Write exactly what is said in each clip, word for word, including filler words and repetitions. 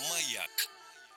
Маяк.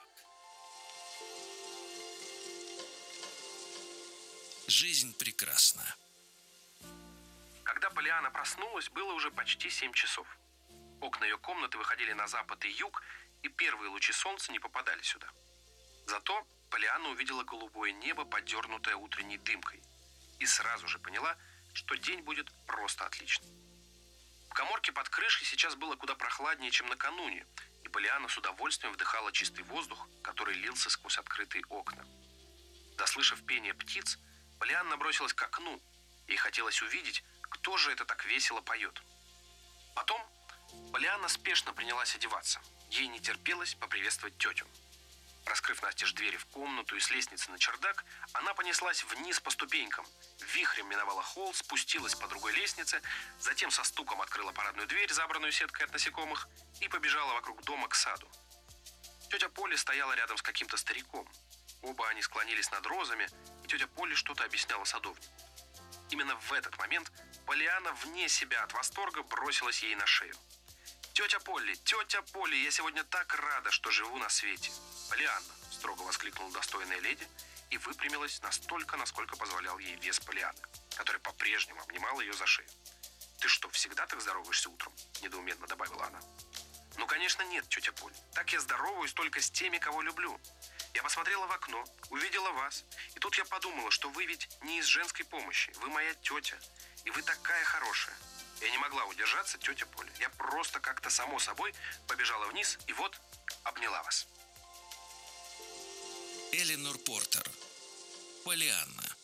Жизнь прекрасна. Когда Полианна проснулась, было уже почти семь часов. Окна ее комнаты выходили на запад и юг, и первые лучи солнца не попадали сюда. Зато Полианна увидела голубое небо, подернутое утренней дымкой, и сразу же поняла, что день будет просто отличный. В каморке под крышей сейчас было куда прохладнее, чем накануне, и Полианна с удовольствием вдыхала чистый воздух, который лился сквозь открытые окна. Заслышав пение птиц, Полианна бросилась к окну. Ей хотелось увидеть, кто же это так весело поет. Потом Полианна спешно принялась одеваться. Ей не терпелось поприветствовать тетю. Раскрыв настежь двери в комнату и с лестницы на чердак, она понеслась вниз по ступенькам, вихрем миновала холл, спустилась по другой лестнице, затем со стуком открыла парадную дверь, забранную сеткой от насекомых, и побежала вокруг дома к саду. Тетя Поля стояла рядом с каким-то стариком. Оба они склонились над розами, и тетя Поля что-то объясняла садовнику. Именно в этот момент Полианна вне себя от восторга бросилась ей на шею. «Тетя Полли, тетя Полли, я сегодня так рада, что живу на свете!» «Полианна!» – строго воскликнула достойная леди и выпрямилась настолько, насколько позволял ей вес Полианны, которая по-прежнему обнимала ее за шею. «Ты что, всегда так здороваешься утром?» – недоуменно добавила она. «Ну, конечно, нет, тетя Полли. Так я здороваюсь только с теми, кого люблю. Я посмотрела в окно, увидела вас, и тут я подумала, что вы ведь не из женской помощи, вы моя тетя, и вы такая хорошая. Я не могла удержаться, тетя Поля. Я просто как-то само собой побежала вниз и вот обняла вас». Эленор Портер. Полианна.